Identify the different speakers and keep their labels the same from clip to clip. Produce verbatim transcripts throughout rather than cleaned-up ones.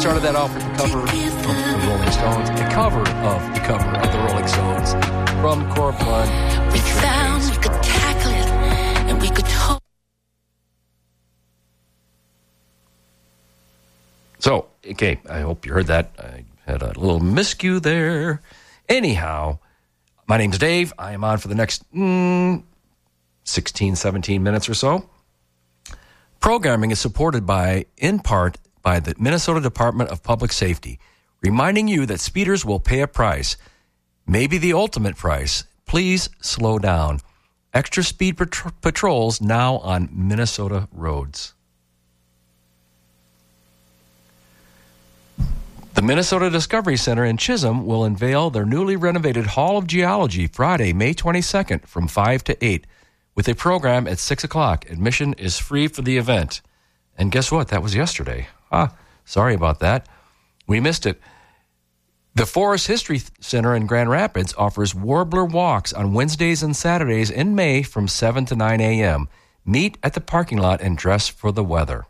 Speaker 1: started that off with a cover of the Rolling Stones, a cover of the cover of the Rolling Stones from Core Blood.
Speaker 2: We found we could tackle it, and we could hope.
Speaker 1: So, okay, I hope you heard that. I had a little miscue there. Anyhow, my name's Dave. I am on for the next mm, sixteen, seventeen minutes or so. Programming is supported by, in part, by the Minnesota Department of Public Safety, reminding you that speeders will pay a price, maybe the ultimate price. Please slow down. Extra speed pat- patrols now on Minnesota roads. The Minnesota Discovery Center in Chisholm will unveil their newly renovated Hall of Geology Friday, May twenty-second from five to eight with a program at six o'clock. Admission is free for the event. And guess what? That was yesterday. Ah, sorry about that. We missed it. The Forest History Center in Grand Rapids offers warbler walks on Wednesdays and Saturdays in May from seven to nine a.m. Meet at the parking lot and dress for the weather.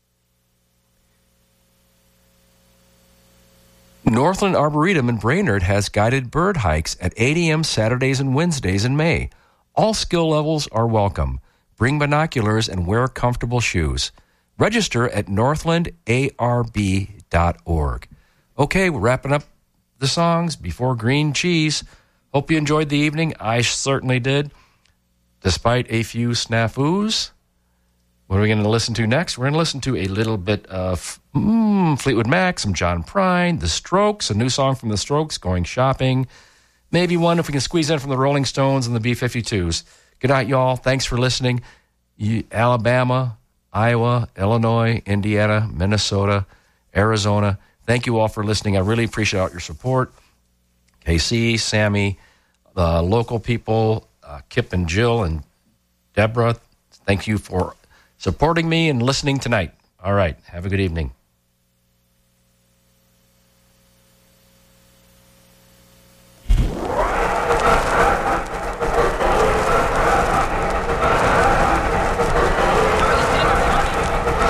Speaker 1: Northland Arboretum in Brainerd has guided bird hikes at eight a.m. Saturdays and Wednesdays in May. All skill levels are welcome. Bring binoculars and wear comfortable shoes. Register at northland a r b dot org. Okay, we're wrapping up the songs before green cheese. Hope you enjoyed the evening. I certainly did. Despite a few snafus. What are we going to listen to next? We're going to listen to a little bit of mm, Fleetwood Mac, some John Prine, The Strokes, a new song from The Strokes, Going Shopping. Maybe one if we can squeeze in from the Rolling Stones and the B fifty-twos. Good night, y'all. Thanks for listening. You, Alabama, Iowa, Illinois, Indiana, Minnesota, Arizona. Thank you all for listening. I really appreciate your support. K C, Sammy, the local people, uh, Kip and Jill and Deborah, thank you for supporting me and listening tonight. All right. Have a good evening.